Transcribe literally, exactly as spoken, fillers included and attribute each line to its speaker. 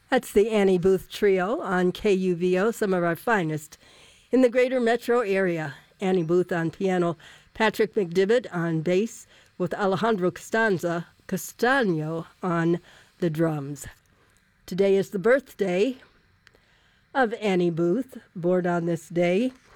Speaker 1: That's the Annie Booth Trio on K U V O, some of our finest in the greater metro area. Annie Booth on piano, Patrick McDivitt on bass, with Alejandro Costanza, Castano on the drums. Today is the birthday of Annie Booth, born on this day